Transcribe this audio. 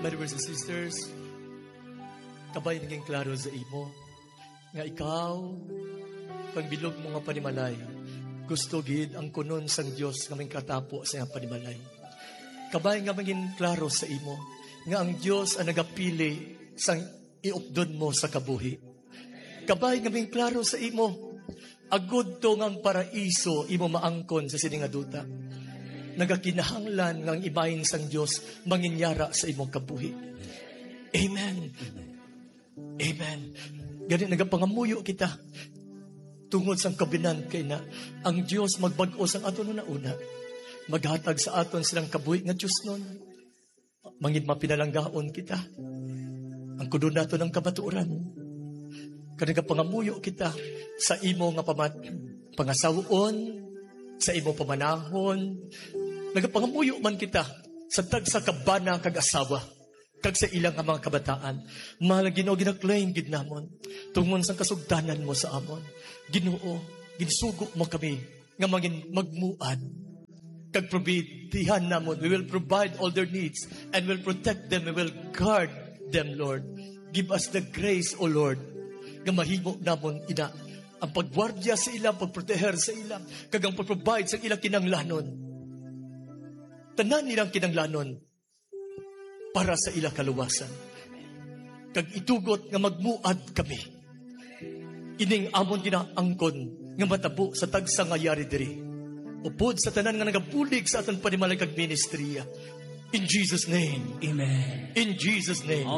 My brothers and sisters, kabay naging klaro sa imo nga ikaw pagbilog mo nga panimalay gusto gid ang kunon sang Dios nga may katapo sa nga panimalay. Kabay nga maging klaro sa imo nga ang Dios ang nagapili sang iupdon mo sa kabuhi. Kabay nga maging klaro sa imo agud to ngang paraiso imo maangkon sa sining nga duta. Nagakinahanglan ngang ibahin sang Dios manginyara sa imong kabuhi. Amen. Amen. Gani nagapangamuyo kita tungod sang kabinan kay na ang Dios magbag-o sang aton na una. Maghatag sa aton silang kabuhi nga Dios nun. Mangin mapinalanggaon kita. Ang kudo nato ng kabaturan. Kani pangamuyo kita sa imo nga pangasawon, sa imo pamanahon. Nagapangamuyo man kita sa tagsa kabana kag asawa. Kag sa ilang mga kabataan, mahal Ginoo ginaklaim gid namon tungod sa kasugdanan mo sa amon. Ginoo, ginsugo mo kami nga magmuad. Kag probidihan namon, we will provide all their needs and will protect them, we will guard them, Lord. Give us the grace, O Lord, nga mahimo namon ina ang pagwardya sa ilang, pagproteher sa ilang, kag ang pagprovide sa ilang kinanglanon. Tanan nilang kinanglanon para sa ila kaluwasan. Kag itugot nga magmuad kami. Ining amon ginaangkon nga matabo sa tagsa nga yari diri. Upod sa tanan nga nagapulig sa aton panimalay kag ministriya. In Jesus' name. Amen. In Jesus' name.